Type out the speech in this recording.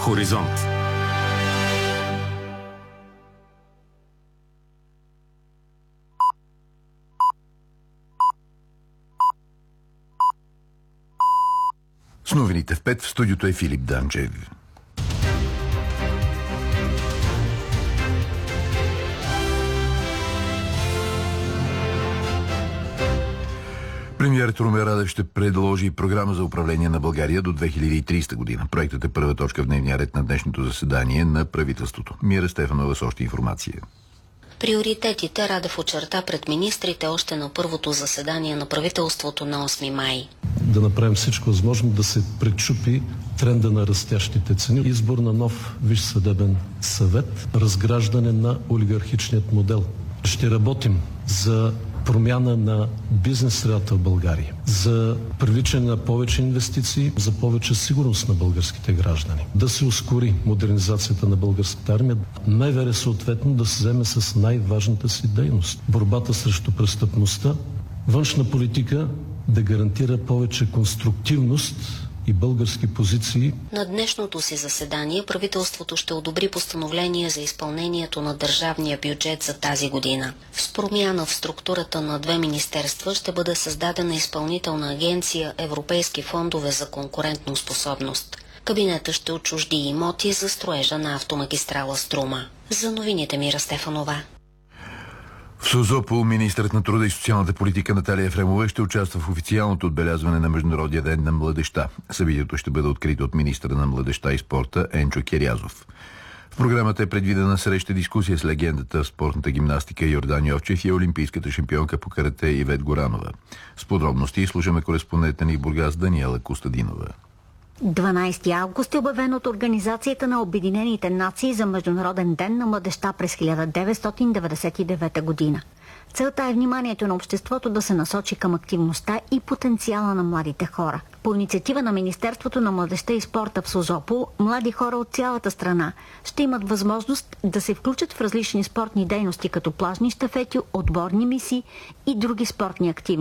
Хоризонт. С новините в 5 в студиото е Филип Данчев. Премиерът Румен Радев ще предложи програма за управление на България до 2030 година. Проектът е първа точка в дневния ред на днешното заседание на правителството. Мира Стефанова с още информация. Приоритетите Радев очерта пред министрите още на първото заседание на правителството на 8 май. Да направим всичко възможно да се пречупи тренда на растящите цени, избор на нов Висш съдебен съвет, разграждане на олигархичният модел. Ще работим за промяна на бизнес средата в България, за привличане на повече инвестиции, за повече сигурност на българските граждани, да се ускори модернизацията на българската армия, МВР съответно да се вземе с най-важната си дейност – борбата срещу престъпността, външна политика да гарантира повече конструктивност и български позиции. На днешното си заседание правителството ще одобри постановление за изпълнението на държавния бюджет за тази година. С промяна в структурата на 2 министерства ще бъде създадена изпълнителна агенция Европейски фондове за конкурентоспособност. Кабинета ще отчужди имоти за строежа на автомагистрала Струма. За новините Мира Стефанова. В Созопол министърът на труда и социалната политика Наталия Ефремова ще участва в официалното отбелязване на Международния ден на младежта. Събитието ще бъде открито от министъра на младежта и спорта Енчо Кирязов. В програмата е предвидена среща дискусия с легендата в спортната гимнастика Йордан Йовчев и олимпийската шампионка по карате Ивет Горанова. С подробности слушаме кореспондента ни в Бургас Даниела Костадинова. 12 август е обявен от Организацията на Обединените нации за Международен ден на младежта през 1999 година. Целта е вниманието на обществото да се насочи към активността и потенциала на младите хора. По инициатива на Министерството на младежта и спорта в Созопол, млади хора от цялата страна ще имат възможност да се включат в различни спортни дейности, като плажни щафети, отборни мисии и други спортни активности.